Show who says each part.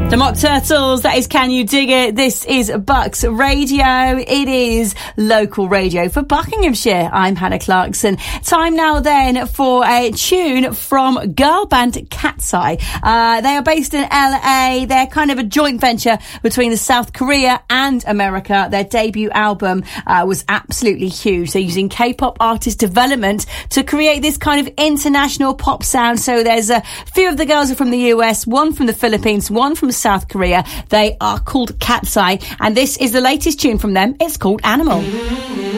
Speaker 1: The Mock Turtles, that is Can You Dig It? This is Bucks Radio. It is local radio for Buckinghamshire. I'm Hannah Clarkson. Time now then for a tune from girl band Cat's Eye. They are based in LA. They're kind of a joint venture between South Korea and America. Their debut album was absolutely huge. They're using K-pop artist development to create this kind of international pop sound. So there's a few of the girls are from the US, one from the Philippines, one from South Korea. They are called Cat's Eye, and this is the latest tune from them. It's called Animal.